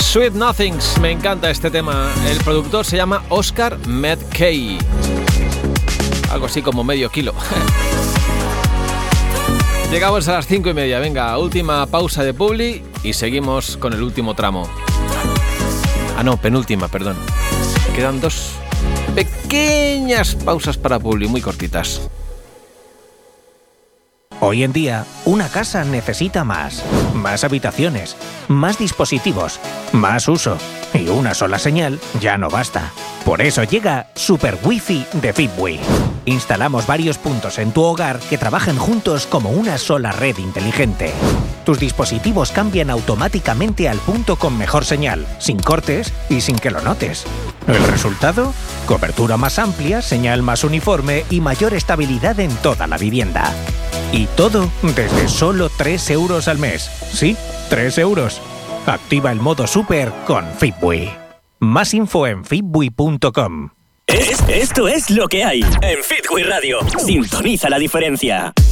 Sweet Nothings, me encanta este tema. El productor se llama Oscar Medkey. Algo así como medio kilo. Llegamos a las 5:30. Venga, última pausa de publi y seguimos con el último tramo. No, penúltima, perdón. Quedan 2 pequeñas pausas para publi, muy cortitas. Hoy en día, una casa necesita más habitaciones, más dispositivos, más uso. Y una sola señal ya no basta. Por eso llega Super Wi-Fi de Fitbee. Instalamos varios puntos en tu hogar que trabajan juntos como una sola red inteligente. Tus dispositivos cambian automáticamente al punto con mejor señal, sin cortes y sin que lo notes. ¿El resultado? Cobertura más amplia, señal más uniforme y mayor estabilidad en toda la vivienda. Y todo desde solo 3 euros al mes. Sí, 3 euros. Activa el modo Super con Fitbee. Más info en fitbee.com. Esto es lo que hay en Fitbee Radio. Sintoniza la diferencia.